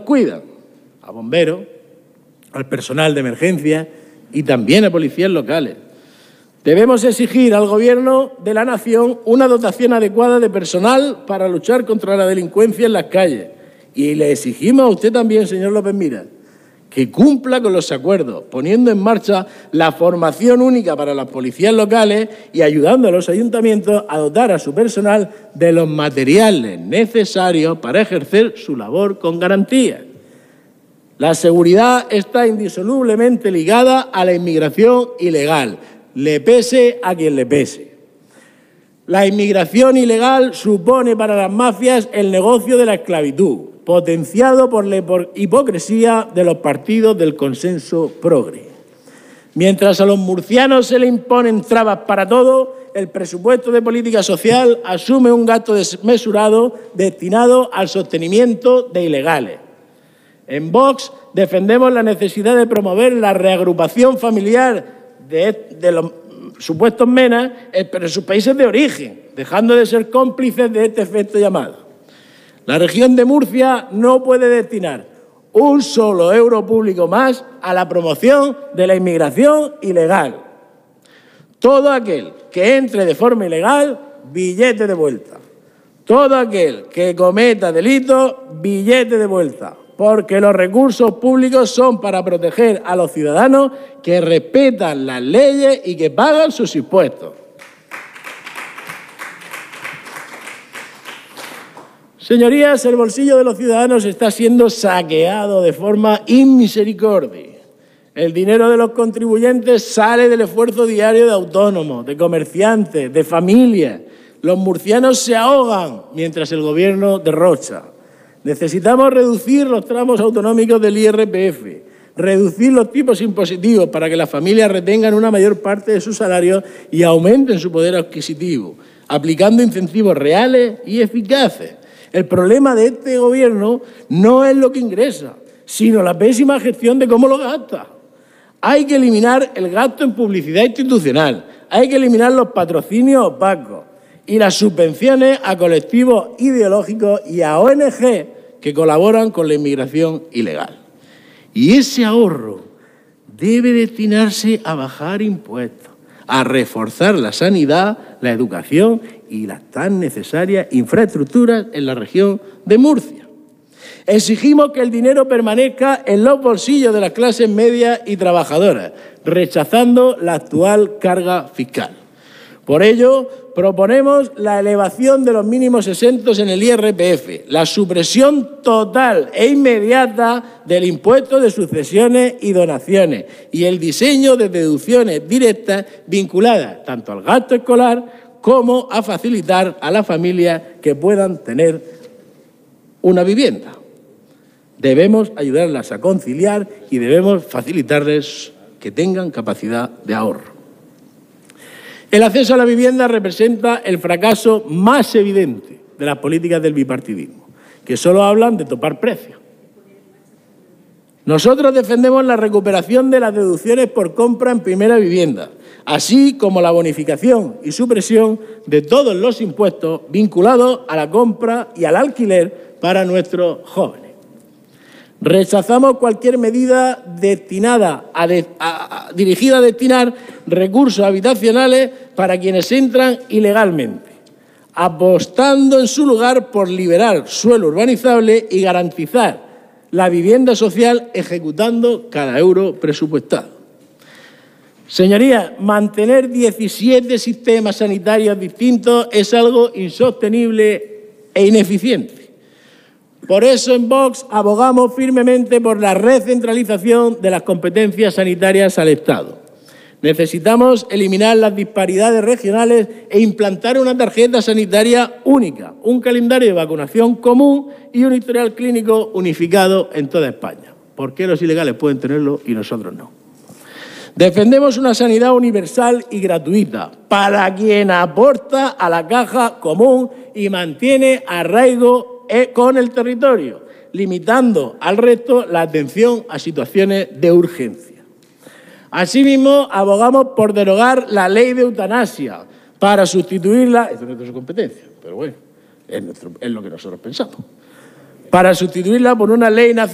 cuidan, a bomberos, al personal de emergencia y también a policías locales. Debemos exigir al Gobierno de la Nación una dotación adecuada de personal para luchar contra la delincuencia en las calles. Y le exigimos a usted también, señor López Miras, que cumpla con los acuerdos, poniendo en marcha la formación única para las policías locales y ayudando a los ayuntamientos a dotar a su personal de los materiales necesarios para ejercer su labor con garantías. La seguridad está indisolublemente ligada a la inmigración ilegal, le pese a quien le pese. La inmigración ilegal supone para las mafias el negocio de la esclavitud, potenciado por la hipocresía de los partidos del consenso progre. Mientras a los murcianos se le imponen trabas para todo, el presupuesto de política social asume un gasto desmesurado destinado al sostenimiento de ilegales. En Vox defendemos la necesidad de promover la reagrupación familiar de los supuestos menas, pero en sus países de origen, dejando de ser cómplices de este efecto llamado. La región de Murcia no puede destinar un solo euro público más a la promoción de la inmigración ilegal. Todo aquel que entre de forma ilegal, billete de vuelta. Todo aquel que cometa delitos, billete de vuelta. Porque los recursos públicos son para proteger a los ciudadanos que respetan las leyes y que pagan sus impuestos. Señorías, el bolsillo de los ciudadanos está siendo saqueado de forma inmisericordia. El dinero de los contribuyentes sale del esfuerzo diario de autónomos, de comerciantes, de familias. Los murcianos se ahogan mientras el Gobierno derrocha. Necesitamos reducir los tramos autonómicos del IRPF, reducir los tipos impositivos para que las familias retengan una mayor parte de sus salarios y aumenten su poder adquisitivo, aplicando incentivos reales y eficaces. El problema de este Gobierno no es lo que ingresa, sino la pésima gestión de cómo lo gasta. Hay que eliminar el gasto en publicidad institucional, hay que eliminar los patrocinios opacos y las subvenciones a colectivos ideológicos y a ONG que colaboran con la inmigración ilegal. Y ese ahorro debe destinarse a bajar impuestos, a reforzar la sanidad, la educación y las tan necesarias infraestructuras en la región de Murcia. Exigimos que el dinero permanezca en los bolsillos de las clases medias y trabajadoras, rechazando la actual carga fiscal. Por ello, proponemos la elevación de los mínimos exentos en el IRPF, la supresión total e inmediata del impuesto de sucesiones y donaciones y el diseño de deducciones directas vinculadas tanto al gasto escolar como a facilitar a las familias que puedan tener una vivienda. Debemos ayudarlas a conciliar y debemos facilitarles que tengan capacidad de ahorro. El acceso a la vivienda representa el fracaso más evidente de las políticas del bipartidismo, que solo hablan de topar precios. Nosotros defendemos la recuperación de las deducciones por compra en primera vivienda, así como la bonificación y supresión de todos los impuestos vinculados a la compra y al alquiler para nuestros jóvenes. Rechazamos cualquier medida dirigida a destinar recursos habitacionales para quienes entran ilegalmente, apostando en su lugar por liberar suelo urbanizable y garantizar la vivienda social ejecutando cada euro presupuestado. Señorías, mantener 17 sistemas sanitarios distintos es algo insostenible e ineficiente. Por eso en Vox abogamos firmemente por la recentralización de las competencias sanitarias al Estado. Necesitamos eliminar las disparidades regionales e implantar una tarjeta sanitaria única, un calendario de vacunación común y un historial clínico unificado en toda España. ¿Por qué los ilegales pueden tenerlo y nosotros no? Defendemos una sanidad universal y gratuita para quien aporta a la caja común y mantiene arraigo con el territorio, limitando al resto la atención a situaciones de urgencia. Asimismo, abogamos por derogar la ley de eutanasia para sustituirla, esto no es de su competencia, pero bueno, es lo que nosotros pensamos, para sustituirla por una ley nacional